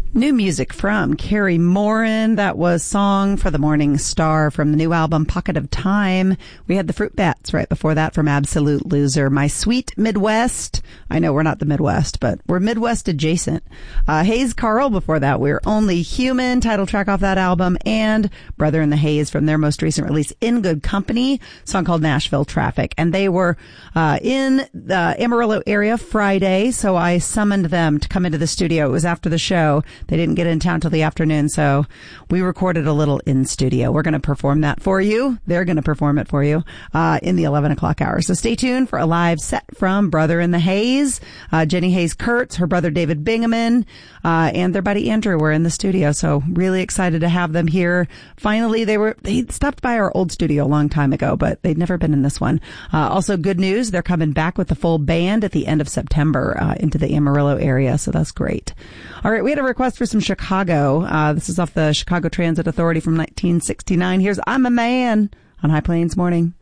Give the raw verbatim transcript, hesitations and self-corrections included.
New music from Carrie Morin. That was Song for the Morning Star from the new album Pocket of Time. We had the Fruit Bats right before that from Absolute Loser. My Sweet Midwest. I know we're not the Midwest, but we're Midwest adjacent. Uh, Hayes Carl before that. We're Only Human, title track off that album, and Brother in the Haze from their most recent release, In Good Company, song called Nashville Traffic. And they were uh, in the Amarillo area Friday, so I summoned them to come into the studio. It was after the show. They didn't get in town till the afternoon, so we recorded a little in studio. We're going to perform that for you. They're going to perform it for you uh, in the eleven o'clock hour. So stay tuned for a live set from Brother in the Haze. Uh, Jenny Hayes Kurtz, her brother David Bingaman, uh, and their buddy Andrew were in the studio. So really excited to have them here. Finally, they were they stopped by our old studio a long time ago, but they'd never been in this one. Uh, also, good news, they're coming back with the full band at the end of September uh, into the Amarillo area, so that's great. All right, we had a request for some Chicago. Uh, this is off the Chicago Transit Authority from nineteen sixty-nine. Here's I'm a Man on High Plains Morning.